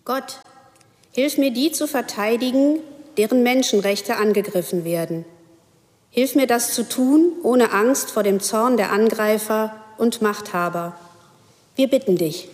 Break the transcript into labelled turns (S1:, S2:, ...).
S1: Gott, hilf mir, die zu verteidigen, deren Menschenrechte angegriffen werden. Hilf mir, das zu tun, ohne Angst vor dem Zorn der Angreifer und Machthaber. Wir bitten dich.